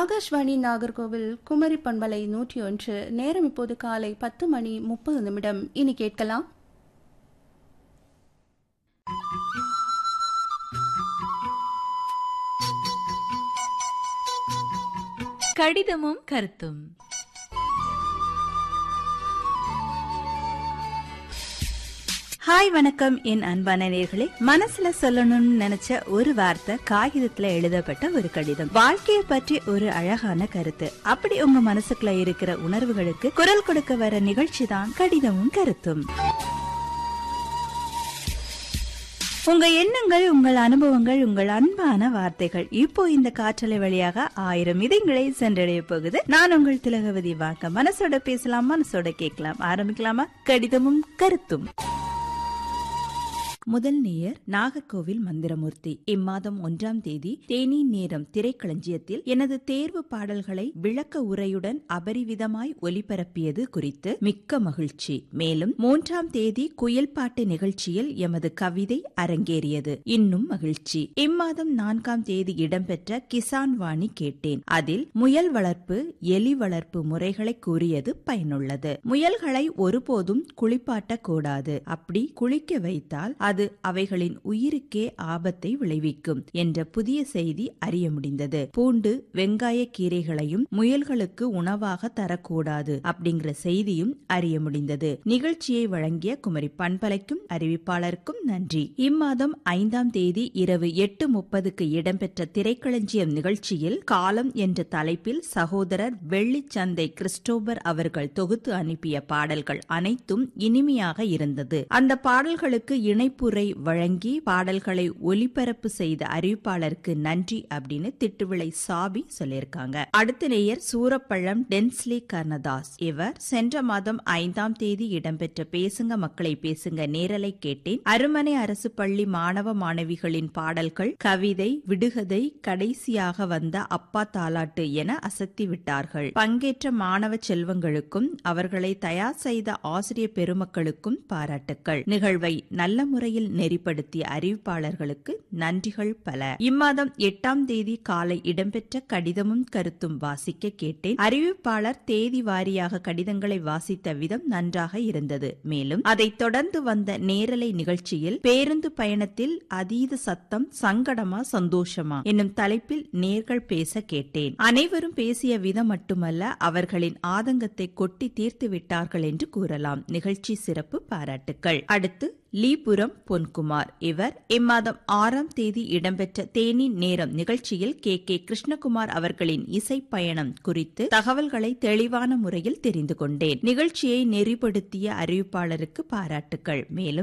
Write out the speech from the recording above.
ஆகாஷ்வாணி நாகர்கோவில் குமரி பண்பலை 101. நேரம் இப்போது காலை 10:30. இனி கேட்கலாம் கடிதமும் கருத்தும். ஹாய், வணக்கம் என் அன்பான நேயர்களே. மனசுல சொல்லணும்னு நினைச்ச ஒரு வார்த்தை காகிதத்துல எழுதப்பட்ட ஒரு கடிதம், வாழ்க்கையை பற்றி ஒரு அழகான கருத்து. அப்படி உங்க மனசுக்குள்ள இருக்கிற உணர்வுகளுக்கு குரல் கொடுக்க வர நிகழ்ச்சி தான் கடிதமும் கருத்தும். உங்க எண்ணங்கள், உங்கள் அனுபவங்கள், உங்கள் அன்பான வார்த்தைகள் இப்போ இந்த காற்றலை வழியாக 1000 இதயங்களை சென்றடைய போகுது. நான் உங்கள் திலகவதி. வாங்க மனசோட பேசலாம், மனசோட கேட்கலாம். ஆரம்பிக்கலாமா? கடிதமும் கருத்தும். முதல் நேயர் நாகர்கோவில் மந்திரமூர்த்தி. இம்மாதம் 1ஆம் தேதி தேனி நேரம் திரைக்களஞ்சியத்தில் எனது தேர்வு பாடல்களை விளக்க உரையுடன் அபரிவிதமாய் ஒலிபரப்பியது குறித்து மிக்க மகிழ்ச்சி. மேலும் 3ஆம் தேதி குயில் பாட்டு நிகழ்ச்சியில் எமது கவிதை அரங்கேறியது, இன்னும் மகிழ்ச்சி. இம்மாதம் 4ஆம் தேதி இடம்பெற்ற கிசான் வாணி கேட்டேன். அதில் முயல் வளர்ப்பு, எலி வளர்ப்பு முறைகளை கூறியது பயனுள்ளது. முயல்களை ஒருபோதும் குளிப்பாட்டக் கூடாது. அப்படி குளிக்க வைத்தால் அது அவைகளின் உயிருக்கே ஆபத்தை விளைவிக்கும் என்ற புதிய செய்தி அறிய முடிந்தது. பூண்டு, வெங்காய கீரைகளையும் முயல்களுக்கு உணவாக தரக்கூடாது அப்படிங்கிற செய்தியும் அறிய முடிந்தது. நிகழ்ச்சியை வழங்கிய குமரி பண்பலைக்கும் அறிவிப்பாளருக்கும் நன்றி. இம்மாதம் 5ஆம் தேதி இரவு 8:30 இடம்பெற்ற திரைக்களஞ்சியம் நிகழ்ச்சியில் காலம் என்ற தலைப்பில் சகோதரர் வெள்ளிச்சந்தை கிறிஸ்டோபர் அவர்கள் தொகுத்து அனுப்பிய பாடல்கள் அனைத்தும் இனிமையாக இருந்தது. அந்த பாடல்களுக்கு இணைப்புரை வழங்கி பாடல்களை ஒலிபரப்பு செய்த அறிவிப்பாளருக்கு நன்றி அப்படின்னு திட்டுவிளை சாபி சொல்லியிருக்காங்க. அடுத்த நேயர் சூரப்பள்ளம் டென்ஸ்லி கர்ணதாஸ். இவர் சென்ற மாதம் 5ஆம் தேதி இடம்பெற்ற பேசுங்க மக்களை பேசுங்க நேரலை கேட்டேன். அருமனை அரசு பள்ளி மாணவ மாணவிகளின் பாடல்கள், கவிதை, விடுகதை, கடைசியாக வந்த அப்பா தாலாட்டு என அசத்தி விட்டார்கள். பங்கேற்ற மாணவ செல்வங்களுக்கும் அவர்களை தயார் செய்த ஆசிரியர் பெருமக்களுக்கும் பாராட்டுக்கள். நிகழ்வை நல்ல முறையில் நெறிப்படுத்திய அறிவிப்பாளர்களுக்கு நன்றிகள் பல. இம்மாதம் 8ஆம் தேதி காலை இடம்பெற்ற கடிதமும் கருத்தும் வாசிக்க கேட்டேன். அறிவிப்பாளர் தேதி வாரியாக கடிதங்களை வாசித்த விதம் நன்றாக இருந்தது. மேலும் அதைத் தொடர்ந்து வந்த நேரலை நிகழ்ச்சியில் பேருந்து பயணத்தில் அதீத சத்தம், சங்கடமா சந்தோஷமா என்னும் தலைப்பில் நேர்கள் பேச கேட்டேன். அனைவரும் பேசிய விதம் மட்டுமல்ல, அவர்களின் ஆதங்கத்தை கொட்டி தீர்த்து விட்டார்கள் என்று கூறலாம். நிகழ்ச்சி சிறப்பு, பாராட்டுக்கள். அடுத்து லீபுரம் பொன்குமார். இவர் இம்மாதம் 6ஆம் தேதி இடம்பெற்ற தேனி நேரம் நிகழ்ச்சியில் கே கிருஷ்ணகுமார் அவர்களின் இசை பயணம் குறித்து தகவல்களை தெளிவான முறையில் தெரிந்து கொண்டேன். நிகழ்ச்சியை நெறிப்படுத்திய அறிவிப்பாளருக்கு பாராட்டுக்கள். மேலும்